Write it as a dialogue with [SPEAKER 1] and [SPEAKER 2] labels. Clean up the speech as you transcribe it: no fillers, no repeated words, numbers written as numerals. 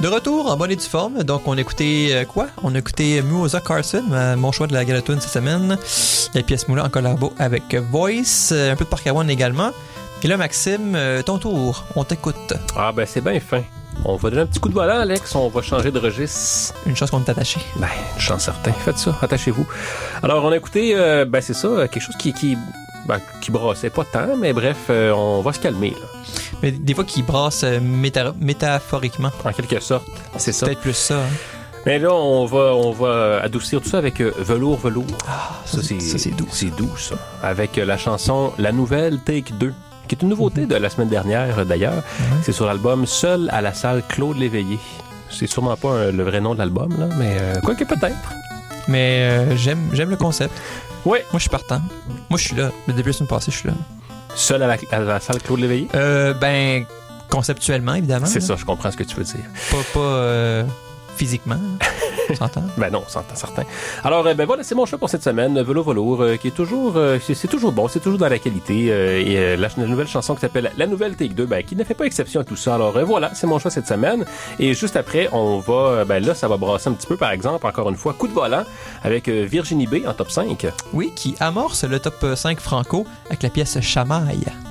[SPEAKER 1] De retour en bonne et due forme, donc on a écouté quoi? On a écouté Muoza Carson, mon choix de la Galatune cette semaine. La pièce Moula en collabo avec Voice, un peu de Park One également. Et là, Maxime, ton tour, on t'écoute.
[SPEAKER 2] Ah ben c'est bien fin. On va donner un petit coup de volant, Alex. On va changer de registre.
[SPEAKER 1] Une chance qu'on est attaché.
[SPEAKER 2] Ben, une chance certaine. Faites ça, attachez-vous. Alors, on a écouté, c'est ça, quelque chose qui brassait pas tant, mais bref, on va se calmer, là.
[SPEAKER 1] Mais des fois, qui brasse métaphoriquement.
[SPEAKER 2] En quelque sorte, c'est ça.
[SPEAKER 1] Peut-être plus ça. Hein?
[SPEAKER 2] Mais là, on va adoucir tout ça avec Velours.
[SPEAKER 1] Ah, ça c'est doux.
[SPEAKER 2] C'est doux, ça. Avec la chanson La Nouvelle Take 2, qui est une nouveauté de la semaine dernière, d'ailleurs. Mm-hmm. C'est sur l'album Seul à la salle Claude Léveillé. C'est sûrement pas le vrai nom de l'album, là, mais quoique peut-être.
[SPEAKER 1] Mais j'aime le concept.
[SPEAKER 2] Oui.
[SPEAKER 1] Moi, je suis partant. Moi, je suis là. Depuis la semaine passée, je suis là.
[SPEAKER 2] Seul à la salle Claude Léveillé?
[SPEAKER 1] Conceptuellement, évidemment.
[SPEAKER 2] C'est
[SPEAKER 1] là.
[SPEAKER 2] ça, je comprends ce que tu veux dire.
[SPEAKER 1] Pas physiquement. On s'entend?
[SPEAKER 2] Ben non, on s'entend, certain. Alors, voilà, c'est mon choix pour cette semaine. Velours, qui est toujours... c'est toujours bon, c'est toujours dans la qualité. Et la nouvelle chanson qui s'appelle La Nouvelle Take 2, qui ne fait pas exception à tout ça. Alors, voilà, c'est mon choix cette semaine. Et juste après, on va... là, ça va brasser un petit peu, par exemple, encore une fois, coup de volant avec Virginie B en top 5.
[SPEAKER 1] Oui, qui amorce le top 5 franco avec la pièce Chamaille.